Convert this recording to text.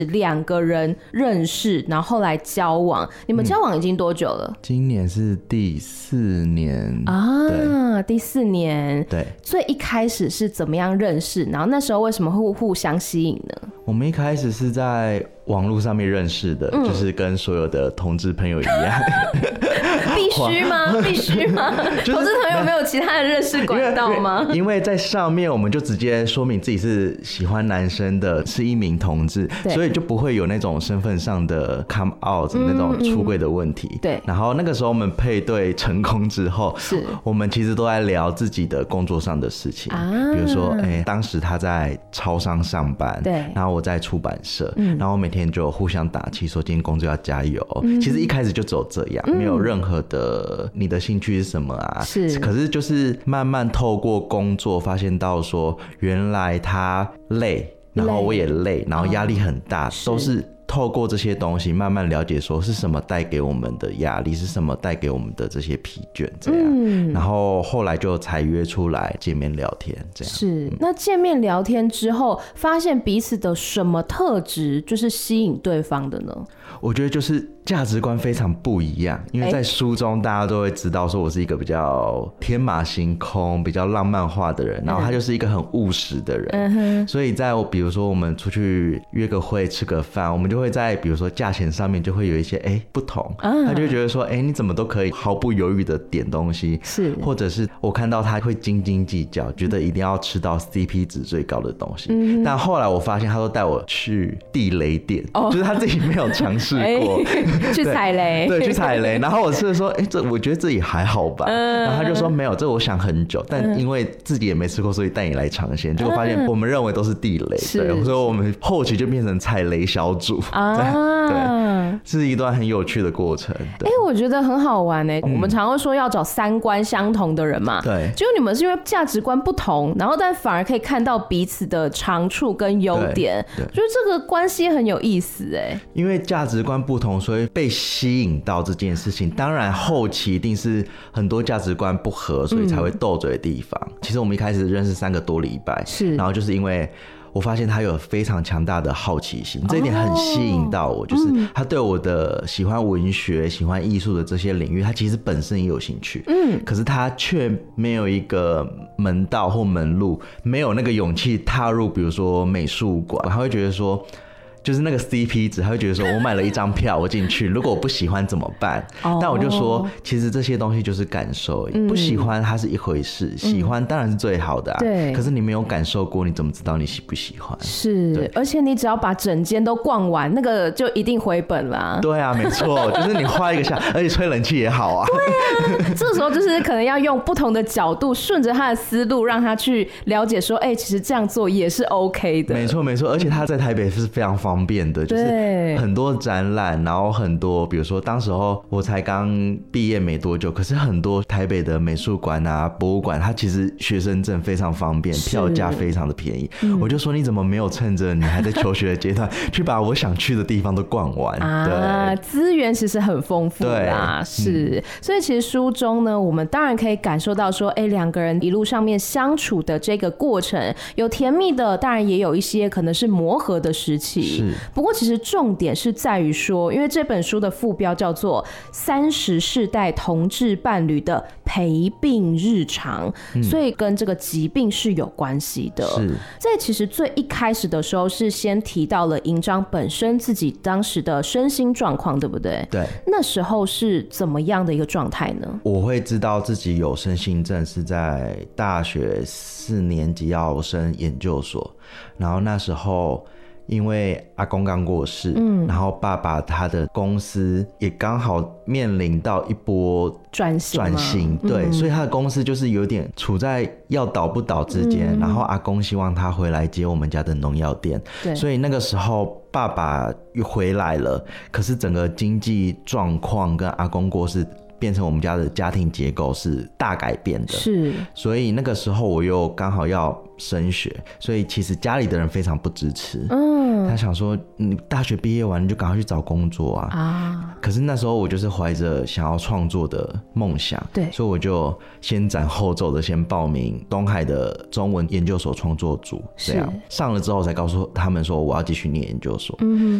2个人认识，然后后来交往。你们交往已经多久了？ 今年是第4年啊，第4年。 对， 最一开始是怎么样认识？然后那时候为什么会互相吸引呢？ 我们一开始是在网络上面认识的，就是跟所有的同志朋友一样。 必须吗？必须吗？同志朋友没有其他的认识管道吗？ 因为在上面我们就直接说明自己是喜欢男生的，是一名同志，所以就不会有那种身份上的 come out 那种出柜的问题。 对。 然后那个时候我们配对成功之后，我们其实都在聊自己的工作上的事情，比如说，当时他在超商上班，对，然后我在出版社，然后每天就互相打气，说今天工作要加油。其实一开始就只有这样，没有任何的你的兴趣是什么啊？可是就是慢慢透过工作发现到说，原来他累，然后我也累，然后压力很大，都是透过这些东西慢慢了解说是什么带给我们的压力，是什么带给我们的这些疲倦这样。然后后来就才约出来见面聊天这样。是， 那见面聊天之后发现彼此的什么特质就是吸引对方的呢？ 我觉得就是价值观非常不一样，因为在书中大家都会知道说我是一个比较天马行空比较浪漫化的人，然后他就是一个很务实的人，所以在比如说我们出去约个会吃个饭，我们就会在比如说价钱上面就会有一些不同，他就会觉得说你怎么都可以毫不犹豫的点东西，是，或者是我看到他会斤斤计较，觉得一定要吃到 CP 值最高的东西，但后来我发现他都带我去地雷店，就是他自己没有尝试过去踩雷， 对，去踩雷。然后我是说这我觉得这也还好吧，然后他就说没有，这我想很久，但因为自己也没吃过，所以带你来尝鲜，结果发现我们认为都是地雷，对，所以我们后期就变成踩雷小组对，是一段很有趣的过程。 我觉得很好玩我们常会说要找3观相同的人嘛，对，结果你们是因为价值观不同，然后但反而可以看到彼此的长处跟优点，我觉得这个关系很有意思因为价值观不同，所以被吸引到这件事情，当然后期一定是很多价值观不合，所以才会斗嘴的地方。其实我们一开始认识3个多礼拜，然后就是因为我发现他有非常强大的好奇心，这一点很吸引到我，就是他对我的喜欢文学喜欢艺术的这些领域他其实本身也有兴趣，可是他却没有一个门道或门路，没有那个勇气踏入比如说美术馆，他会觉得说就是那个 CP 值，他会觉得说我买了1张票我进去，如果我不喜欢怎么办？但我就说其实这些东西就是感受，不喜欢它是一回事，喜欢当然是最好的对，可是你没有感受过，你怎么知道你喜不喜欢？ 是，而且你只要把整间都逛完，那个就一定回本啦。 对啊，没错，就是你花一个下而且吹冷气也好啊。 对啊，这时候就是可能要用不同的角度，顺着他的思路让他去了解说其实这样做也是 OK 的。 没错没错，而且他在台北是非常方便的，就是很多展览，然后很多比如说当时候我才刚毕业没多久，可是很多台北的美术馆啊博物馆它其实学生证非常方便，票价非常的便宜，我就说你怎么没有趁着你还在求学的阶段去把我想去的地方都逛完对， 资源其实很丰富啦，是所以其实书中呢我们当然可以感受到说2个人一路上面相处的这个过程有甜蜜的，当然也有一些可能是磨合的时期，不过其实重点是在于说，因为这本书的副标叫做30世代同志伴侣的陪病日常，所以跟这个疾病是有关系的。在其实最一开始的时候是先提到了营章本身自己当时的身心状况，对不对？对，那时候是怎么样的一个状态呢？ 我会知道自己有身心症是在大学4年级要升研究所，然后那时候因为阿公刚过世，然后爸爸他的公司也刚好面临到一波转型，对，所以他的公司就是有点处在要倒不倒之间，然后阿公希望他回来接我们家的农药店，所以那个时候爸爸又回来了，可是整个经济状况跟阿公过世变成我们家的家庭结构是大改变的，是，所以那个时候我又刚好要升学，所以其实家里的人非常不支持， 他想说你大学毕业完你就赶快去找工作啊。可是那时候我就是怀着想要创作的梦想， 对， 所以我就先斩后奏的先报名东海的中文研究所创作组，这样上了之后才告诉他们说我要继续念研究所。